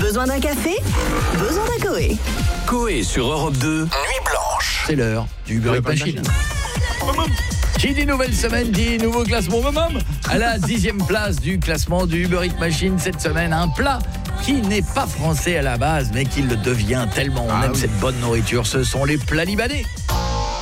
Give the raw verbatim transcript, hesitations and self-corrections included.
Besoin d'un café? Besoin d'un Coé. Coé sur Europe deux, Nuit Blanche. C'est l'heure du Uber Eats Machine. Qui dit nouvelle semaine dit nouveau classement. Maman, à la dixième place du classement du Uber Eats Machine cette semaine, un plat qui n'est pas français à la base, mais qui le devient tellement on ah aime oui. cette bonne nourriture. Ce sont les plats libanais.